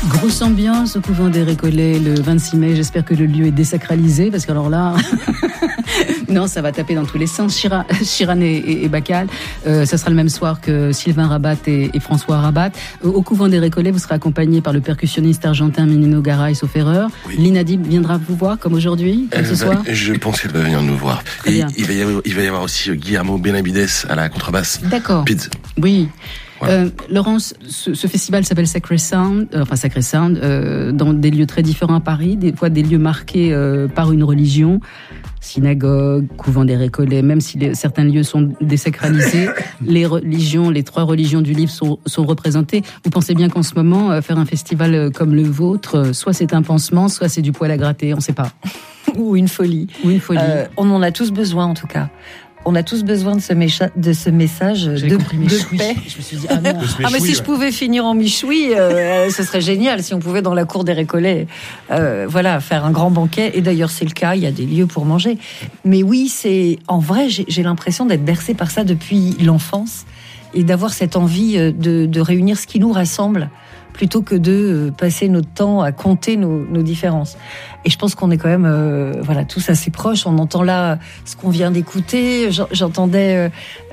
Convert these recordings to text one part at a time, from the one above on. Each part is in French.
Grosse ambiance au couvent des Récollets le 26 mai. J'espère que le lieu est désacralisé parce qu'alors là, non, ça va taper dans tous les sens. Sheeran et Bacal. Ça sera le même soir que Sylvain Rabat et François Rabat. Au couvent des Récollets, vous serez accompagné par le percussionniste argentin Menino Garay, sauf erreur. Oui. Lina Dib viendra vous voir comme aujourd'hui, comme ce soir. Je pense qu'elle va venir nous voir. Et il va y avoir aussi Guillermo Benavides à la contrebasse. D'accord. Pids. Oui. Voilà. Laurence, ce festival s'appelle Sacré Sound, dans des lieux très différents à Paris, des fois des lieux marqués par une religion, synagogue, couvent des Récollets, même si certains lieux sont désacralisés, les trois religions du livre sont représentées. Vous pensez bien qu'en ce moment, faire un festival comme le vôtre, soit c'est un pansement, soit c'est du poil à gratter, on ne sait pas. Ou une folie. On en a tous besoin en tout cas. On a tous besoin de ce message de paix. Je me suis dit, ah non. Si je pouvais finir en michoui, ce serait génial si on pouvait dans la cour des Récollets, faire un grand banquet. Et d'ailleurs, c'est le cas. Il y a des lieux pour manger. Mais oui, en vrai, j'ai l'impression d'être bercée par ça depuis l'enfance et d'avoir cette envie de réunir ce qui nous rassemble, plutôt que de passer notre temps à compter nos différences. Et je pense qu'on est quand même tous assez proches. On entend là ce qu'on vient d'écouter. J'entendais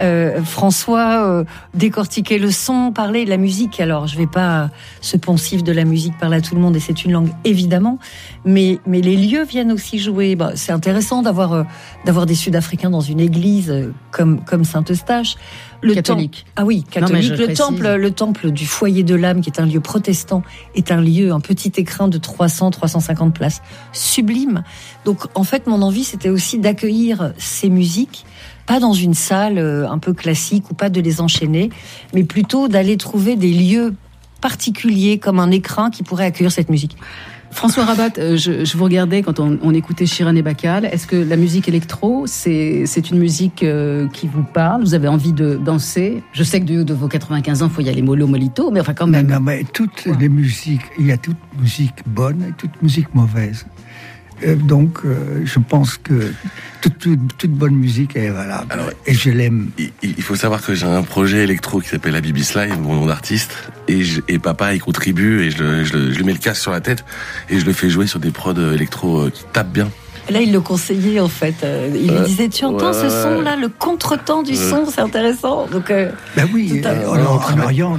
François décortiquer le son, parler de la musique. Alors, je vais pas... Ce poncif de la musique parle à tout le monde et c'est une langue, évidemment. Mais les lieux viennent aussi jouer. C'est intéressant d'avoir des Sud-Africains dans une église comme Saint-Eustache. Catholique. Ah oui, catholique. Le temple du foyer de l'âme, qui est un lieu protestant, est un lieu, un petit écrin de 350 places. Sublime. Donc, en fait, mon envie, c'était aussi d'accueillir ces musiques, pas dans une salle un peu classique ou pas de les enchaîner, mais plutôt d'aller trouver des lieux particuliers comme un écrin qui pourrait accueillir cette musique. François Rabat, je vous regardais quand on écoutait Sheeran et Bacal. Est-ce que la musique électro, c'est une musique qui vous parle? Vous avez envie de danser? Je sais que du haut de vos 95 ans, il faut y aller mollo molito, mais enfin quand même. Non, mais toutes les musiques, il y a toute musique bonne et toute musique mauvaise. Donc, je pense que toute bonne musique est valable. Alors, et je l'aime. Il faut savoir que j'ai un projet électro qui s'appelle Habibi Slime, mon nom d'artiste, et papa il contribue et je lui mets le casque sur la tête et je le fais jouer sur des prods électro qui tapent bien. Là, il le conseillait en fait. Il lui disait, tu entends ce son-là, le contretemps du son, c'est intéressant. Donc, oui, en Orient,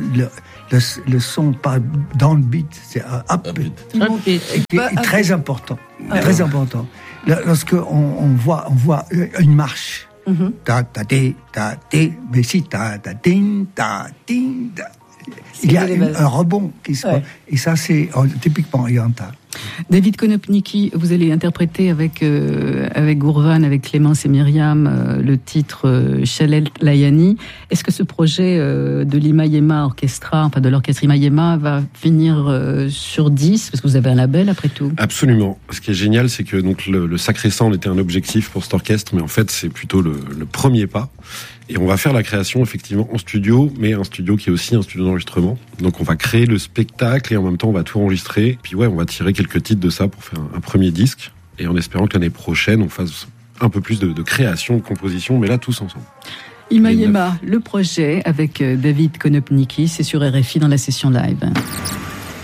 le son pas dans le beat, c'est un upbeat, qui est très important, très important. Lorsque on voit une marche, ta ta ta mais si ta ding ta ding, il y a un rebond qui se et ça c'est typiquement oriental. David Konopnicki, vous allez interpréter avec Gourvan, avec Clémence et Myriam, le titre Shalel Layani. Est-ce que ce projet de l'Imayema Orchestra, enfin de l'orchestre Imayema, va finir sur 10 parce que vous avez un label après tout? Absolument. Ce qui est génial, c'est que donc le Sacré Sound était un objectif pour cet orchestre, mais en fait c'est plutôt le premier pas. Et on va faire la création effectivement en studio, mais un studio qui est aussi un studio d'enregistrement. Donc on va créer le spectacle et en même temps on va tout enregistrer. Puis on va tirer quelques titres de ça pour faire un premier disque. Et en espérant que l'année prochaine on fasse un peu plus de création, de composition, mais là tous ensemble. Imayema, le projet avec David Konopnicki, c'est sur RFI dans la session live.